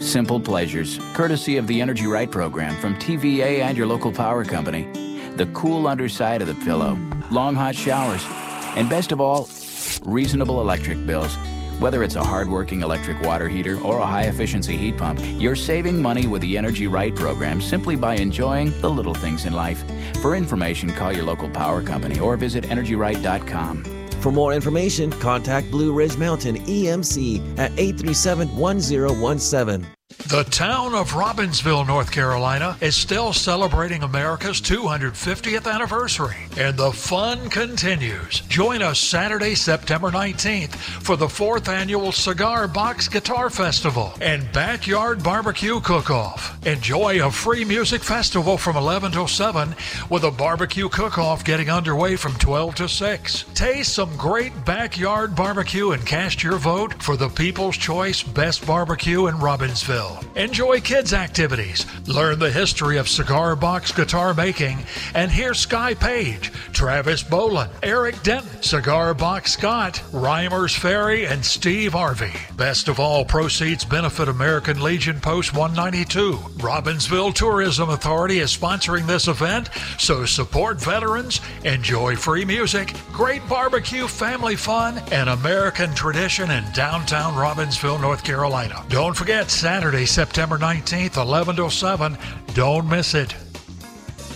Simple pleasures, courtesy of the Energy Right program from TVA and your local power company. The cool underside of the pillow, long hot showers, and best of all, reasonable electric bills. Whether it's a hard-working electric water heater or a high-efficiency heat pump, you're saving money with the Energy Right program simply by enjoying the little things in life. For information, call your local power company or visit EnergyRight.com. For more information, contact Blue Ridge Mountain EMC at 837-1017. The town of Robbinsville, North Carolina, is still celebrating America's 250th anniversary, and the fun continues. Join us Saturday, September 19th for the 4th annual Cigar Box Guitar Festival and Backyard Barbecue Cook-Off. Enjoy a free music festival from 11 till 7 with a barbecue cook-off getting underway from 12 to 6. Taste some great backyard barbecue and cast your vote for the People's Choice Best Barbecue in Robbinsville. Enjoy kids' activities, learn the history of cigar box guitar making, and hear Sky Page, Travis Boland, Eric Denton, Cigar Box Scott, Reimers Ferry, and Steve Harvey. Best of all, proceeds benefit American Legion Post 192. Robbinsville Tourism Authority is sponsoring this event, so support veterans, enjoy free music, great barbecue, family fun, and American tradition in downtown Robbinsville, North Carolina. Don't forget, Saturday, September 19th, 11 till 7. Don't miss it.